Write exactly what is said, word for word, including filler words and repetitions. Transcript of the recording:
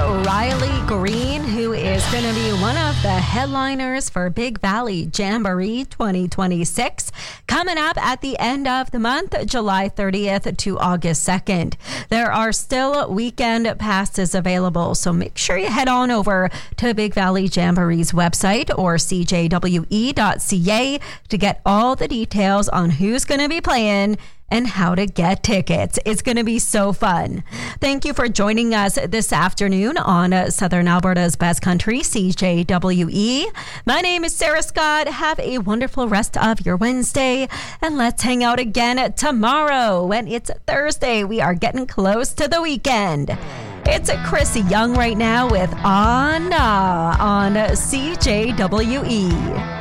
Riley Green, who is going to be one of the headliners for Big Valley Jamboree twenty twenty-six, coming up at the end of the month, July thirtieth to August second. There are still weekend passes available, so make sure you head on over to Big Valley Jamboree's website or c j w e dot c a to get all the details on who's going to be playing and how to get tickets. It's going to be so fun. Thank you for joining us this afternoon on Southern Alberta's Best Country, C J W E. My name is Sarah Scott. Have a wonderful rest of your Wednesday, and let's hang out again tomorrow when it's Thursday. We are getting close to the weekend. It's Chris Young right now with Anna on C J W E.